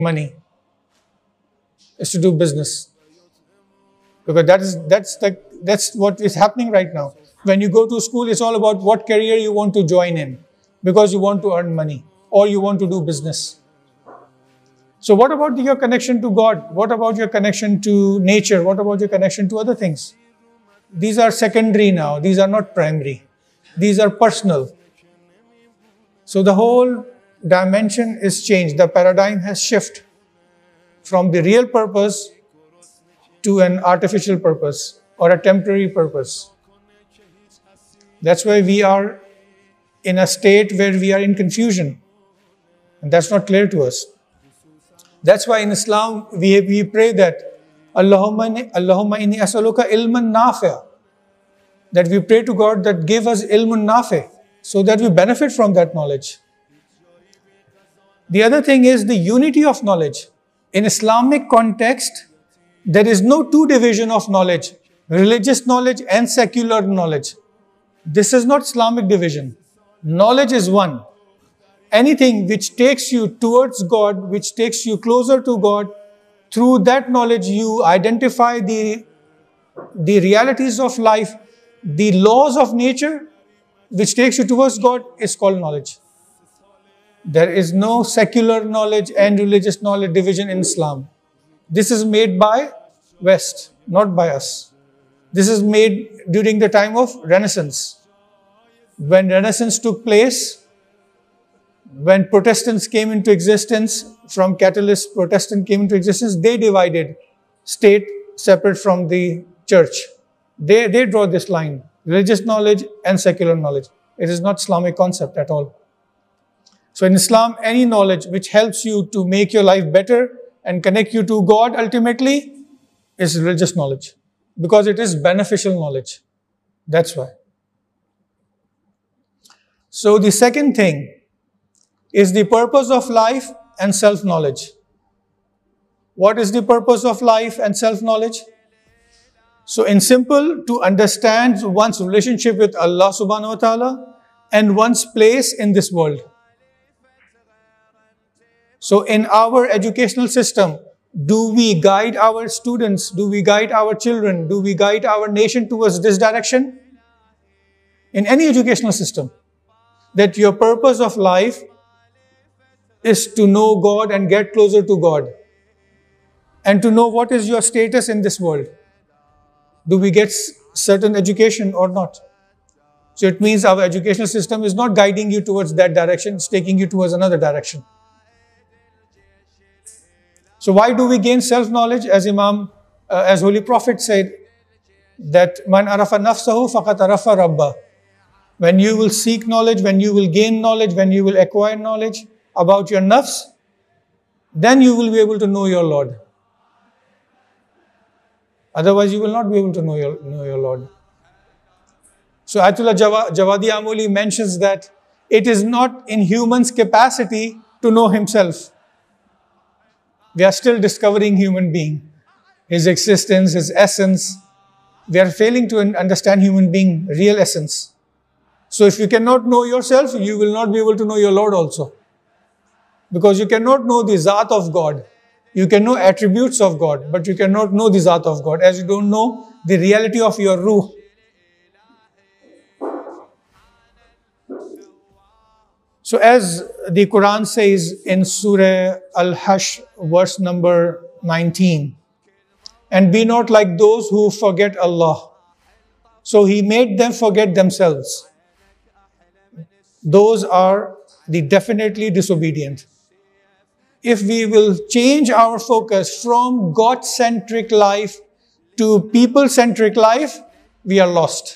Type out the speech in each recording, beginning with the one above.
money, is to do business. Because that's what is happening right now. When you go to school, it's all about what career you want to join in, because you want to earn money or you want to do business. So what about your connection to God? What about your connection to nature? What about your connection to other things? These are secondary now. These are not primary. These are personal. So the whole dimension is changed. The paradigm has shifted from the real purpose to an artificial purpose or a temporary purpose. That's why we are in a state where we are in confusion. And that's not clear to us. That's why in Islam we pray that Allahumma inni as'aluka ilman nafi'. That we pray to God that give us ilmun nafi', so that we benefit from that knowledge. The other thing is the unity of knowledge. In Islamic context, there is no two division of knowledge, religious knowledge and secular knowledge. This is not Islamic division. Knowledge is one. Anything which takes you towards God, which takes you closer to God, through that knowledge you identify the realities of life, the laws of nature, which takes you towards God, is called knowledge. There is no secular knowledge and religious knowledge division in Islam. This is made by West, not by us. This is made during the time of Renaissance. When Renaissance took place, when Protestants came into existence, from Catalyst, Protestant came into existence, they divided state separate from the church. They draw this line, religious knowledge and secular knowledge. It is not Islamic concept at all. So in Islam, any knowledge which helps you to make your life better and connect you to God ultimately is religious knowledge, because it is beneficial knowledge. That's why. So the second thing is the purpose of life and self-knowledge. What is the purpose of life and self-knowledge? So in simple, to understand one's relationship with Allah subhanahu wa ta'ala and one's place in this world. So in our educational system, do we guide our students? Do we guide our children? Do we guide our nation towards this direction? In any educational system, that your purpose of life is to know God and get closer to God, and to know what is your status in this world. Do we get certain education or not? So it means our educational system is not guiding you towards that direction, it's taking you towards another direction. So why do we gain self-knowledge? As Holy Prophet said, that man arafa nafsahu faqat arafa rabba. When you will seek knowledge, when you will gain knowledge, when you will acquire knowledge about your nafs, then you will be able to know your Lord. Otherwise, you will not be able to know your Lord. So Ayatollah Jawadi Amoli mentions that it is not in human's capacity to know himself. We are still discovering human being, his existence, his essence. We are failing to understand human being real essence. So if you cannot know yourself, you will not be able to know your Lord also. Because you cannot know the Zat of God. You can know attributes of God, but you cannot know the Zat of God, as you don't know the reality of your Ruh. So as the Quran says in Surah Al-Hashr, verse number 19, and be not like those who forget Allah. So He made them forget themselves. Those are the definitely disobedient. If we will change our focus from God-centric life to people-centric life, we are lost.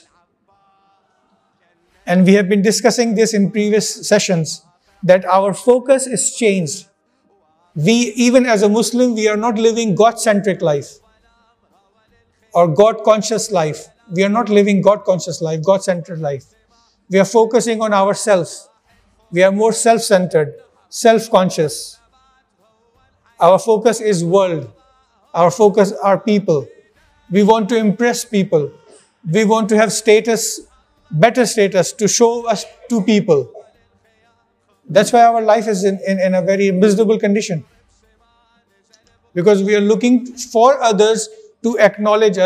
And we have been discussing this in previous sessions, that our focus is changed. We, even as a Muslim, we are not living God-centric life or God-conscious life. We are not living God-conscious life, God-centered life. We are focusing on ourselves. We are more self-centered, self-conscious. Our focus is world. Our focus are people. We want to impress people. We want to have status, better status to show us to people. That's why our life is in a very miserable condition. because we are looking for others to acknowledge us.